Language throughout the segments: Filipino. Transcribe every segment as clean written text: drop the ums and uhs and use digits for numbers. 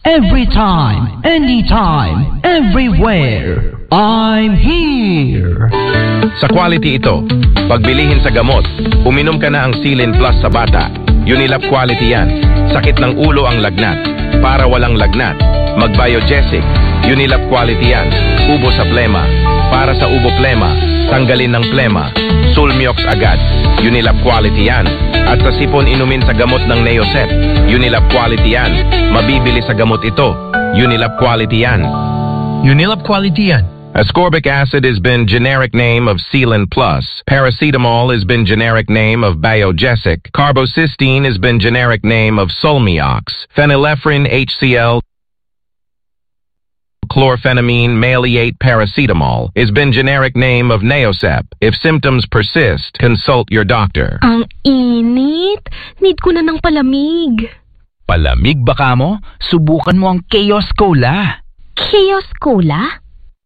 Every time, anytime, everywhere. I'm here. Sa quality ito, pagbilihin sa gamot, uminom ka na ang Silin Plus sa bata. Unilab quality yan. Sakit ng ulo ang lagnat. Para walang lagnat, mag-Biogesic. Unilab quality yan. Ubo sa plema. Para sa ubo plema, tanggalin ng plema. Sulmiox agad. Unilab quality yan. At sa sipon inumin sa gamot ng Neosep. Unilab quality yan. Mabibili sa gamot ito. Unilab quality yan. Unilab quality yan. Ascorbic acid has been generic name of Sealant Plus. Paracetamol has been generic name of Biogesic. Carbocysteine has been generic name of Solmiox. Phenylephrine HCl chlorphenamine maleate paracetamol has been generic name of Neosep. If symptoms persist, consult your doctor. Ang init. Need ko na ng palamig. Palamig ba ka mo? Subukan mo ang Chaos Cola. Chaos Cola?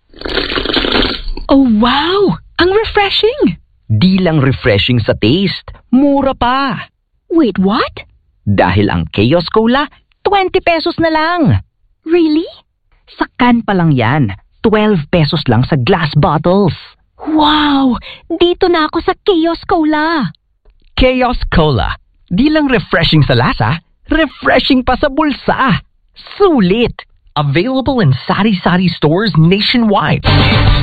Oh wow! Ang refreshing! Di lang refreshing sa taste, mura pa. Wait, what? Dahil ang Chaos Cola, 20 pesos na lang. Really? Sa can pa lang yan, 12 pesos lang sa glass bottles. Wow! Dito na ako sa Chaos Cola. Chaos Cola, di lang refreshing sa lasa, refreshing pa sa bulsa. Sulit! Available in sari-sari stores nationwide.